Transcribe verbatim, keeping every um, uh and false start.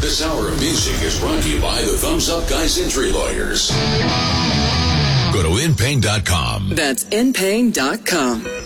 This hour of music is brought to you by the Thumbs Up Guys Injury Lawyers. Go to in pain dot com. That's in pain dot com.